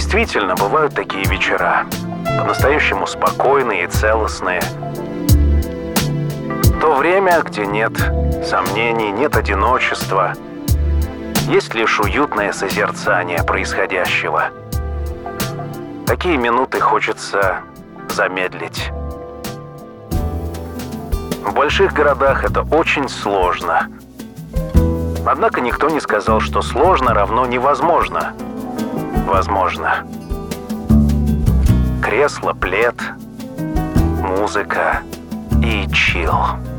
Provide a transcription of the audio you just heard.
действительно, бывают такие вечера, по-настоящему спокойные и целостные. То время, где нет сомнений, нет одиночества, есть лишь уютное созерцание происходящего. Такие минуты хочется замедлить. В больших городах это очень сложно. Однако никто не сказал, что сложно равно невозможно. Возможно. Кресло, плед, музыка и чилл.